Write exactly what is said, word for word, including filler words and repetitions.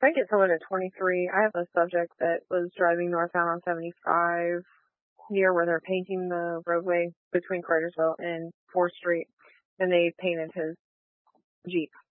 I get someone at twenty-three. I have a subject that was driving northbound on seventy-five near where they're painting the roadway between Cartersville and fourth Street, and they painted his Jeep.